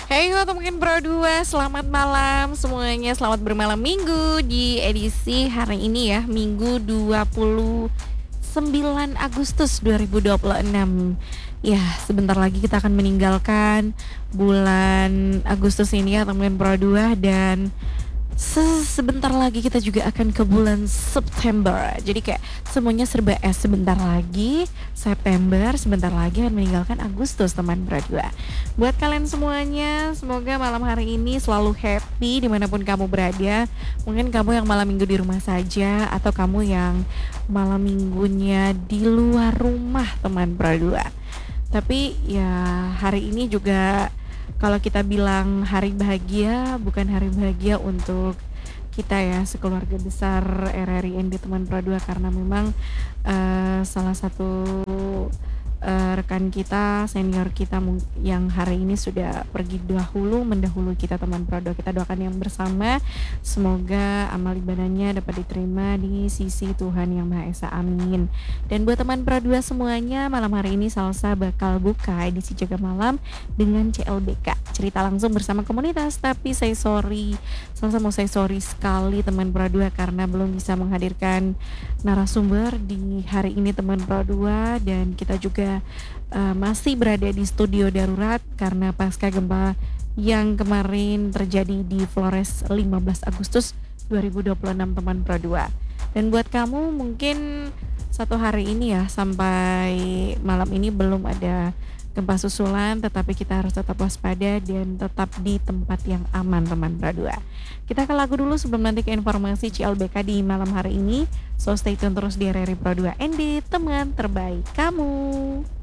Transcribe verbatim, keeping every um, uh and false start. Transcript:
Hey teman Pro dua, selamat malam semuanya, selamat bermalam minggu di edisi hari ini ya, Minggu dua puluh sembilan Agustus dua ribu dua puluh enam. Ya, sebentar lagi kita akan meninggalkan bulan Agustus ini ya teman Pro dua, dan Se- sebentar lagi kita juga akan ke bulan September. Jadi kayak semuanya serba es. Sebentar lagi September, sebentar lagi akan meninggalkan Agustus teman berdua. Buat kalian semuanya, semoga malam hari ini selalu happy dimanapun kamu berada. Mungkin kamu yang malam minggu di rumah saja, atau kamu yang malam minggunya di luar rumah teman berdua. Tapi ya hari ini juga, kalau kita bilang hari bahagia, bukan hari bahagia untuk kita ya sekeluarga besar R R I N D Teman Pro dua, karena memang uh, salah satu uh, rekan kita, senior kita yang hari ini sudah pergi dahulu, mendahului kita teman Pro dua. Kita doakan yang bersama, semoga amal ibadahnya dapat diterima di sisi Tuhan Yang Maha Esa, amin. Dan buat teman Pro dua semuanya, malam hari ini Salsa bakal buka edisi Jaga Malam dengan C L B K, cerita langsung bersama komunitas. Tapi saya sorry, Salsa mau saya sorry sekali teman Pro dua, karena belum bisa menghadirkan narasumber di hari ini teman Pro dua. Dan kita juga uh, masih berada di studio darurat karena pasca gempa yang kemarin terjadi di Flores lima belas Agustus dua ribu dua puluh enam teman Pro dua. Dan buat kamu mungkin satu hari ini ya, sampai malam ini belum ada gempa susulan, tetapi kita harus tetap waspada dan tetap di tempat yang aman teman Pro dua. Kita ke lagu dulu sebelum nanti ke informasi C L B K di malam hari ini. So stay tune terus di R R I Pro dua N D, teman terbaik kamu.